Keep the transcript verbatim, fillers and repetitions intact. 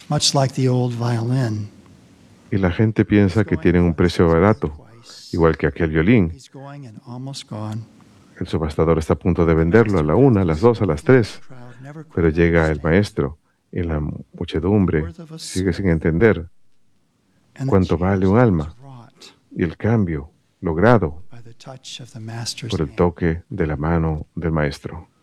much like the old violin. Y la gente piensa que tienen un precio barato, igual que aquel violín. He's going and almost gone. El subastador está a punto de venderlo a la una, a las dos, a las tres. Pero llega el maestro y la muchedumbre sigue sin entender cuánto vale un alma y el cambio logrado By the touch of the master's por el hand. toque de la mano del maestro.